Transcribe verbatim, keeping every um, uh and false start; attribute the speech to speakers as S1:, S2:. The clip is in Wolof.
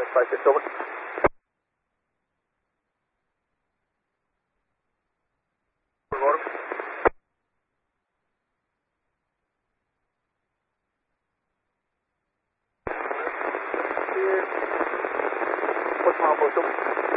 S1: five six over. Over. What's my approach over?